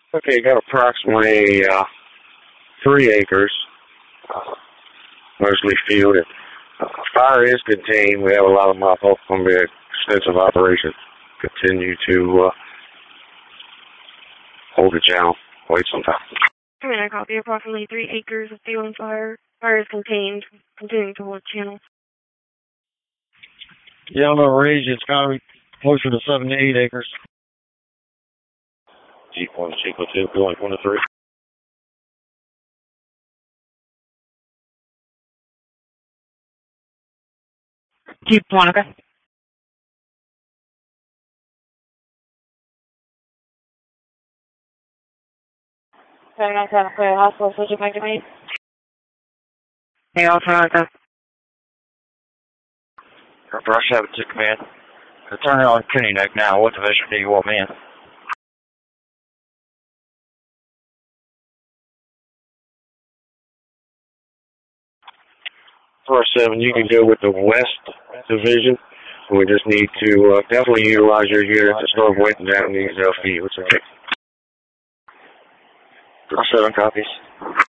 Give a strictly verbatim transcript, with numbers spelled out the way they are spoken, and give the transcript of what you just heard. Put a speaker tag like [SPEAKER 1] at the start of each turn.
[SPEAKER 1] Okay, got approximately uh, three acres, uh, mostly fielded. Uh, fire is contained. We have a lot of mop off from the extensive operation. Continue to uh, hold it down. Wait some time.
[SPEAKER 2] Commander, copy. Approximately three acres of field and fire. Fire is contained. Continuing to hold channel.
[SPEAKER 3] Yellow Ridge, it's got to be closer to seven to eight acres.
[SPEAKER 1] Jeep one, Jeep two, going one to three.
[SPEAKER 4] Jeep one, okay.
[SPEAKER 2] seven nine seven, clear hospital, switching back to me.
[SPEAKER 4] Hey, Alpha, okay.
[SPEAKER 3] Brush seven to command. Turn it on Kenny Neck now. What division do you want me in?
[SPEAKER 1] four seven, you can go with the West Division. We just need to uh, definitely utilize your unit to start wetting down these uh, fields. Okay.
[SPEAKER 3] four seven copies.